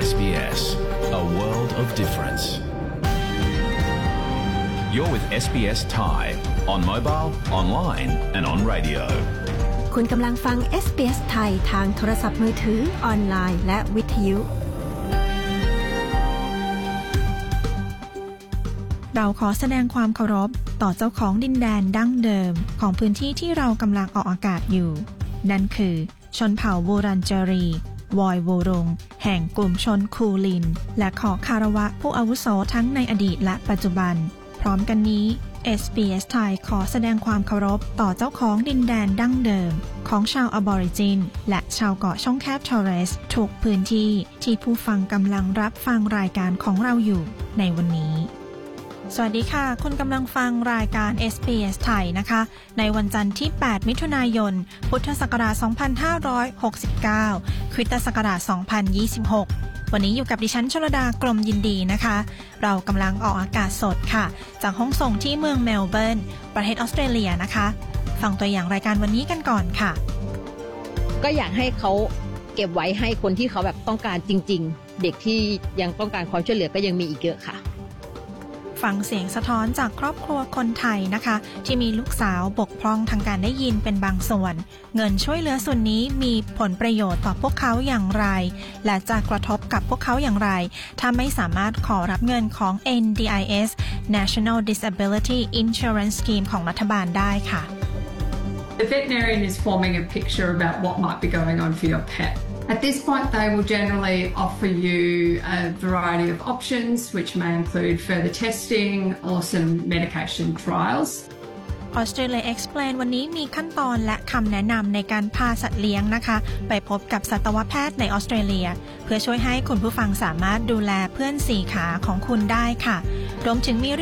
SBS, a world of difference. You're with SBS Thai on mobile, online and on radio. คุณกำลังฟัง SBS ไทยทางโทรศัพท์มือถือออนไลน์และวิทยุเราขอแสดงความเคารพต่อเจ้าของดินแดนดั้งเดิมของพื้นที่ที่เรากำลังออกอากาศอยู่นั่นคือชนเผ่าวูรันเจรีวอยวูรงแห่งกลุ่มชนคูลินและขอคารวะผู้อาวุโสทั้งในอดีตและปัจจุบันพร้อมกันนี้ SBS ไทยขอแสดงความเคารพต่อเจ้าของดินแดนดั้งเดิมของชาวอบอริจินและชาวเกาะช่องแคบทอร์เรสทุกพื้นที่ที่ผู้ฟังกำลังรับฟังรายการของเราอยู่ในวันนี้สวัสดีค่ะคุณกำลังฟังรายการ SBS ไทยนะคะในวันจันทร์ที่8มิถุนายนพุทธศักราช2569คริสตศักราช2026วันนี้อยู่กับดิฉันชลดากลมยินดีนะคะเรากำลังออกอากาศสดค่ะจากห้องส่งที่เมืองเมลเบิร์นประเทศออสเตรเลียนะคะฟังตัวอย่างรายการวันนี้กันก่อนค่ะก็อยากให้เขาเก็บไว้ให้คนที่เขาแบบต้องการจริงๆเด็กที่ยังต้องการความช่วยเหลือก็ยังมีอีกเยอะค่ะฟังเสียงสะท้อนจากครอบครัวคนไทยนะคะที่มีลูกสาวบกพร่องทางการได้ยินเป็นบางส่วนเงินช่วยเหลือส่วนนี้มีผลประโยชน์ต่อพวกเขาอย่างไรและจะกระทบกับพวกเขาอย่างไรถ้าไม่สามารถขอรับเงินของ NDIS National Disability Insurance Scheme ของรัฐบาลได้ค่ะ The veterinarian is forming a picture about what might be going on for your pet.At this point, they will generally offer you a variety of options, which may include further testing or some medication trials. Australia Explain วันนี้มีขั้นตอนและคำแนะนำในการพาสัตว์เลี้ยงนะคะไปพบกับสัตวแพทย์ในออสเตรเลียเพื่อช่วยให้คุณผู้ฟังสามารถดูแลเพื่อนสี่ขาของคุณได้ค่ะรวมถึงมี